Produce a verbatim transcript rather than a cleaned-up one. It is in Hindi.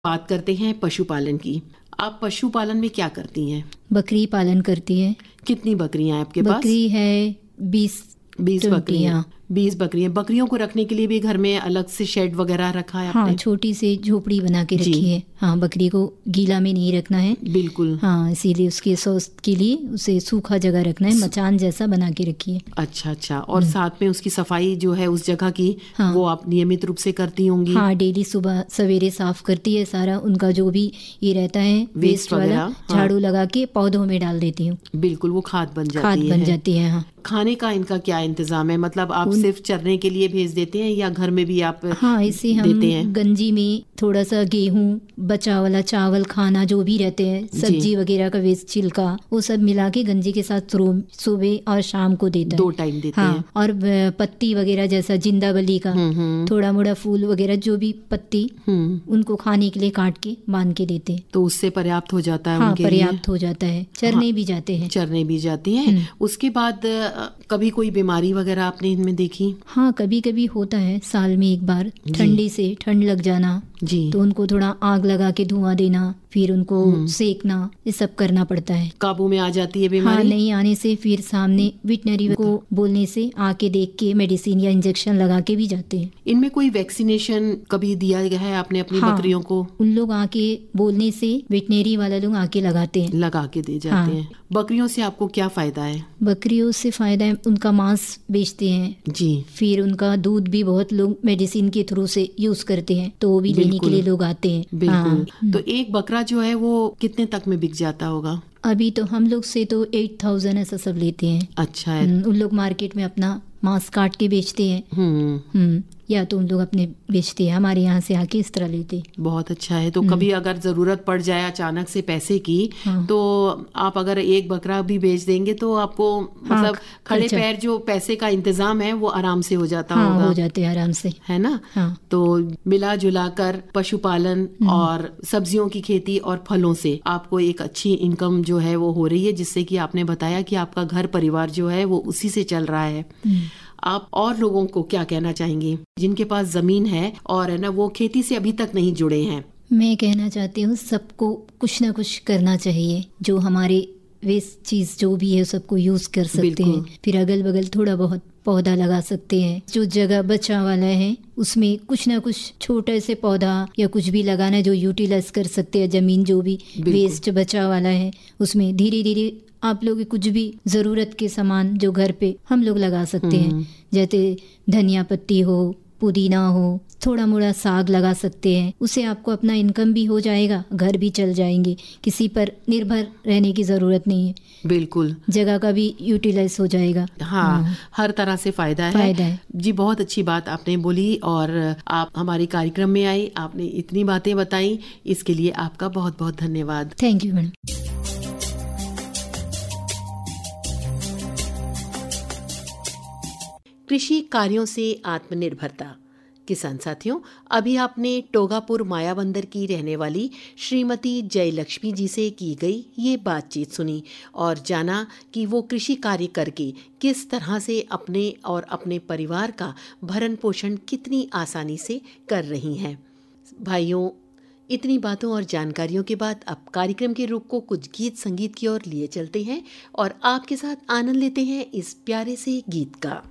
बात करते हैं पशुपालन की। आप पशुपालन में क्या करती हैं? बकरी पालन करती है। कितनी बकरियां हैं आपके पास? बकरी है बीस बीस बकरियां। हाँ। बीस बकरियां। बकरियों को रखने के लिए भी घर में अलग से शेड वगैरह रखा है आपने? हाँ, छोटी सी झोपड़ी बना के रखी है। हाँ, बकरी को गीला में नहीं रखना है। बिल्कुल। हाँ, इसीलिए उसके स्वास्थ्य के लिए उसे सूखा जगह रखना है, मचान जैसा बना के रखी है। अच्छा अच्छा। और साथ में उसकी सफाई जो है उस जगह की, हाँ, वो आप नियमित रूप से करती होंगी? हाँ, डेली सुबह सवेरे साफ करती है सारा उनका जो भी ये रहता है वेस्ट वाला, झाड़ू लगा के पौधों में डाल देती हूँ। बिल्कुल, वो खाद बन जाती खाद है। बन जाती है। हाँ। खाने का इनका क्या इंतजाम है? मतलब आप सिर्फ चरने के लिए भेज देते हैं या घर में भी आप हाँ, इसे हम देते हैं? गंजी में थोड़ा सा गेहूं, बचा वाला चावल, खाना जो भी रहते हैं, सब्जी वगैरह का वेस्ट, छिलका, वो सब मिला के गंजी के साथ सुबह और शाम को देता है। दो टाइम देते हाँ, हैं। और पत्ती वगैरह जैसा जिंदाबली का थोड़ा मोड़ा फूल वगैरह जो भी पत्ती, उनको खाने के लिए काट के बांध के देते हैं। तो उससे पर्याप्त हो जाता है? हाँ, उनके पर्याप्त हो जाता है। चरने हाँ, भी जाते हैं। चरने भी जाती हैं। उसके बाद कभी कोई बीमारी वगैरह आपने इनमें देखी? हाँ, कभी कभी होता है साल में एक बार, ठंडी से ठंड लग जाना जी, तो उनको थोड़ा आग लगा के धुआं देना, फिर उनको सेकना, ये सब करना पड़ता है। काबू में आ जाती है बीमारी? हाँ, नहीं आने से फिर सामने वेटनरी को बोलने से आके देख के मेडिसिन या इंजेक्शन लगा के भी जाते हैं। इनमें कोई वैक्सीनेशन कभी दिया गया है आपने अपनी हाँ, बकरियों को? उन लोग आके बोलने से वेटनरी वाला लोग आके लगाते हैं, लगा के दे जाते हाँ। हैं। बकरियों से आपको क्या फायदा है? बकरियों से फायदा है, उनका मांस बेचते हैं जी, फिर उनका दूध भी बहुत लोग मेडिसिन के थ्रू से यूज करते हैं, तो वो भी लेने के लिए लोग आते हैं। बिल्कुल। हाँ। तो एक बकरा जो है वो कितने तक में बिक जाता होगा? अभी तो हम लोग से तो एट थाउजेंड ऐसा सब लेते हैं। अच्छा है। उन लोग मार्केट में अपना मांस काट के बेचते हैं। हम्म हम्म या तो उन लोग अपने बेचते हैं, हमारे यहाँ से आके इस तरह लेते हैं। बहुत अच्छा है। तो कभी अगर जरूरत पड़ जाए अचानक से पैसे की, हाँ। तो आप अगर एक बकरा भी बेच देंगे तो आपको हाँ, मतलब खड़े पैर जो पैसे का इंतजाम है वो आराम से हो जाता हाँ, होगा। हो जाते हैं आराम से, है ना? हाँ। तो मिला जुला कर पशुपालन और सब्जियों की खेती और फलों से आपको एक अच्छी इनकम जो है वो हो रही है, जिससे कि आपने बताया कि आपका घर परिवार जो है वो उसी से चल रहा है। आप और लोगों को क्या कहना चाहेंगे जिनके पास जमीन है और है ना वो खेती से अभी तक नहीं जुड़े हैं? मैं कहना चाहती हूँ सबको कुछ ना कुछ करना चाहिए, जो हमारे वेस्ट चीज जो भी है सबको यूज कर सकते हैं। फिर अगल बगल थोड़ा बहुत पौधा लगा सकते हैं, जो जगह बचा वाला है उसमें कुछ ना कुछ छोटे से पौधा या कुछ भी लगाना जो यूटिलाइज कर सकते हैं। जमीन जो भी वेस्ट बचा वाला है उसमें धीरे धीरे आप लोग कुछ भी जरूरत के सामान जो घर पे हम लोग लगा सकते हैं, जैसे धनिया पत्ती हो, पुदीना हो, थोड़ा मोड़ा साग लगा सकते हैं। उससे आपको अपना इनकम भी हो जाएगा, घर भी चल जाएंगे, किसी पर निर्भर रहने की जरूरत नहीं है। बिल्कुल, जगह का भी यूटिलाइज हो जाएगा। हाँ, हाँ, हर तरह से फायदा है। फायदा है जी। बहुत अच्छी बात आपने बोली और आप हमारे कार्यक्रम में आई, आपने इतनी बातें बताई, इसके लिए आपका बहुत बहुत धन्यवाद। Thank you madam. कृषि कार्यों से आत्मनिर्भरता। किसान साथियों, अभी आपने टोगापुर मायाबंदर की रहने वाली श्रीमती जयलक्ष्मी जी से की गई ये बातचीत सुनी और जाना कि वो कृषि कार्य करके किस तरह से अपने और अपने परिवार का भरण पोषण कितनी आसानी से कर रही हैं। भाइयों, इतनी बातों और जानकारियों के बाद अब कार्यक्रम के रुख को कुछ गीत संगीत की ओर लिए चलते हैं और आपके साथ आनंद लेते हैं इस प्यारे से गीत का।